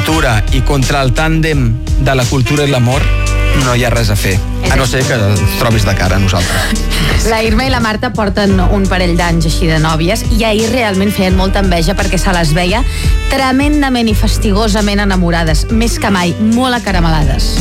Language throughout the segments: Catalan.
cultura i contra el tàndem de la cultura i l'amor, no hi ha res a fer. A no ser que ens trobis de cara a nosaltres. La Irma i la Marta porten un parell d'anys així de nòvies i ahir realment feien molta enveja perquè se les veia tremendament i fastigosament enamorades, més que mai, molt acaramelades.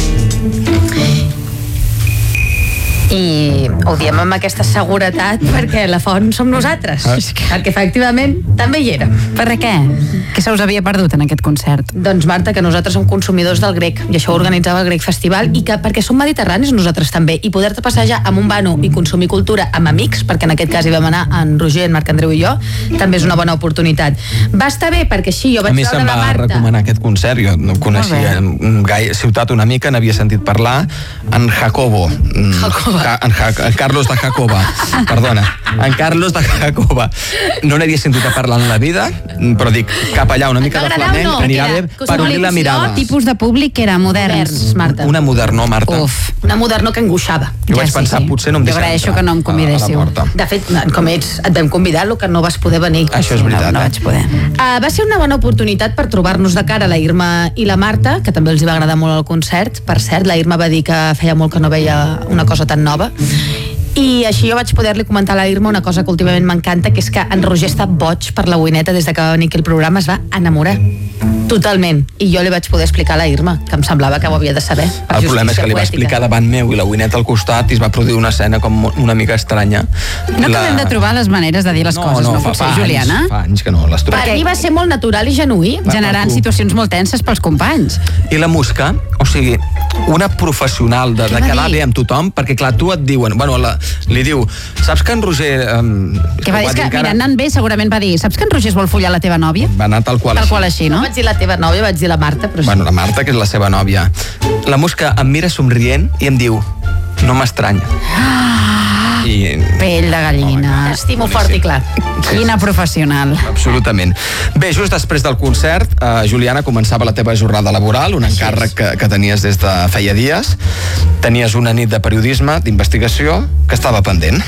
I ho diem amb aquesta seguretat perquè la font som nosaltres, perquè efectivament també hi érem. Per què? Què se us havia perdut en aquest concert? Doncs Marta, que nosaltres som consumidors del grec i això ho organitzava el Grec Festival i que perquè som mediterranis nosaltres també i poder-te passejar amb un vano i consumir cultura amb amics, perquè en aquest cas hi vam anar en Roger, en Marc Andreu i jo, també és una bona oportunitat. Va estar bé perquè així jo vaig veure la Marta. A mi se'm va recomanar aquest concert, jo no coneixia ciutat una mica, n'havia sentit parlar, en Jacobo. En Carlos de Jacoba, perdona, en Carlos de Jacoba. No n'havia sentit a parlar en la vida, però dic, cap allà una mica de flamenc, anirà bé per obrir la mirada. Tipus de públic que era moderns, Marta. Una modernor, Marta. Una modernor que angoixava. Jo vaig pensar, potser no em deixa entrar. Jo agraeixo que no em convidéssiu. De fet, com ets, et vam convidar, el que no vas poder venir. Això és veritat. No vaig poder. Va ser una bona oportunitat per trobar-nos de cara la Irma i la Marta, que també els hi va agradar molt el concert. Per cert, la Irma va dir que feia molt que no veia una cosa tan nova. I així jo vaig poder-li comentar a la Irma una cosa que últimament m'encanta, que és que en Roger està boig per la Wineta des de que va venir aquí el programa, es va enamorar totalment, i jo li vaig poder explicar a la Irma, que em semblava que ho havia de saber. El problema és que li va explicar davant meu i la Wineta al costat i es va produir una escena com una mica estranya. No acabem de trobar les maneres de dir les coses, no pot ser, Juliana? Fa anys que no les trobem. Per mi va ser molt natural i genuí, generant situacions molt tenses pels companys. I la Musca, o sigui, una professional de quedar bé amb tothom, perquè clar, tu et diuen, bueno, li diu, saps que en Roger... Que va dir, és que, mira, anant bé, segurament va dir, saps que en Roger es vol follar la teva nòvia? Va anar tal qual així, no? No vaig dir la teva nòvia, vaig dir la Marta, però... Bueno, la Marta, que és la seva nòvia. La Musca em mira somrient i em diu, no m'estranya. Pell de gallina. T'estimo fort i clar. Quina professional. Absolutament. Bé, just després del concert, Juliana, començava la teva jornada laboral, un encàrrec que tenies des de feia dies. Tenies una nit de periodisme, d'investigació, que estava pendent.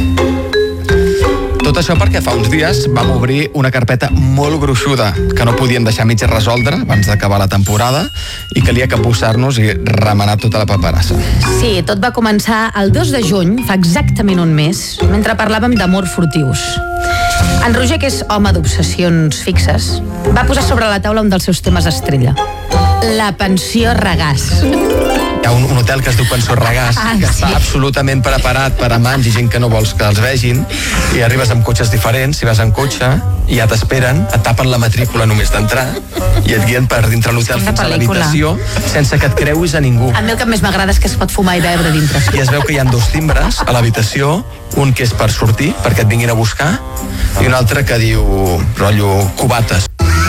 Tot això perquè fa uns dies vam obrir una carpeta molt gruixuda que no podíem deixar mig resoldre abans d'acabar la temporada i calia capbussar-nos i remenar tota la paperassa. Sí, tot va començar el 2 de juny, fa exactament un mes, mentre parlàvem d'amor furtius. En Roger, que és home d'obsessions fixes, va posar sobre la taula un dels seus temes estrella. La pensió Regàs. Hi ha un hotel que es diu Pensió Regàs, que està absolutament preparat per amants i gent que no vols que els vegin, i arribes amb cotxes diferents, si vas en cotxe, i ja t'esperen, et tapen la matrícula només d'entrar, i et guien per dintre l'hotel fins a l'habitació, sense que et creuis a ningú. A mi el que més m'agrada és que es pot fumar i beure dintre. I es veu que hi ha 2 timbres a l'habitació, un que és per sortir, perquè et vinguin a buscar, i un altre que diu, rotllo, cubates.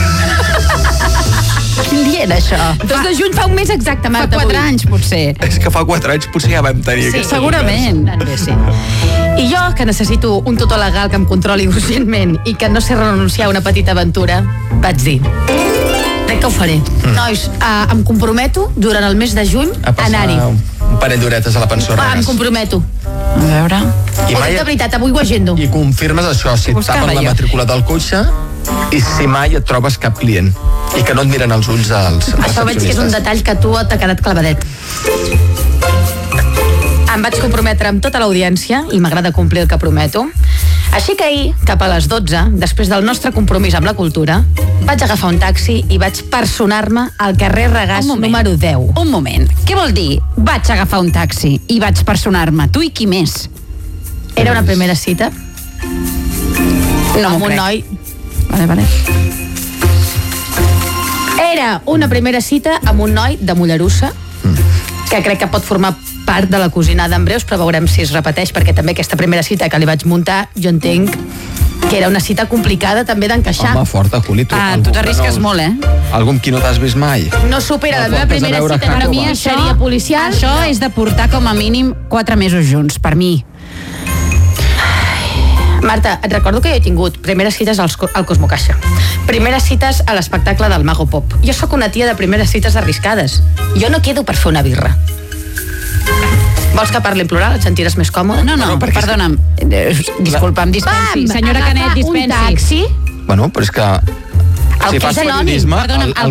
Quin dia era això? 2 de juny fa un mes exacte, Marta. Fa 4 anys, potser. És que fa 4 anys potser ja vam tenir aquesta segurament. Sí. I jo, que necessito un tutor legal que em controli urgentment i que no sé renunciar a una petita aventura, vaig dir, crec que ho faré. Nois, em comprometo durant el mes de juny a anar-hi. Un parell d'horetes a la Pensió Regàs. Em comprometo. A veure... De veritat, avui ho agendo. I confirmes això, si et tapen la matrícula del cotxe i si mai et trobes cap client i que no et miren els ulls als recepcionistes. Això veig que és un detall que tu t'ha quedat clavadet. Em vaig comprometre amb tota l'audiència i m'agrada complir el que prometo. Així que ahir, cap a les 12, després del nostre compromís amb la cultura, vaig agafar un taxi i vaig personar-me al carrer Regàs número 10. Un moment, què vol dir? Vaig agafar un taxi i vaig personar-me. Tu i qui més? Era una primera cita. No amb un noi. Vale. Era una primera cita amb un noi de Mollerussa, que crec que pot formar part de la cosinada en breus, però veurem si es repeteix, perquè també aquesta primera cita que li vaig muntar, jo entenc que era una cita complicada també d'encaixar. Home, forta, Juli. Tu t'arrisques molt, Algú amb qui no t'has vist mai. No supera la meva primera cita. Per mi seria policial. Això és de portar com a mínim 4 mesos junts, per mi. Marta, et recordo que jo he tingut primeres cites al Cosmocaixa, primeres cites a l'espectacle del Mago Pop. Jo sóc una tia de primeres cites arriscades. Jo no quedo per fer una birra. Vols que parli en plural? Et sentiràs més còmode? No, perdona'm. Disculpa'm, dispensi. Senyora Canet, dispensi. Un taxi? Bueno, però és que... Si fas periodisme...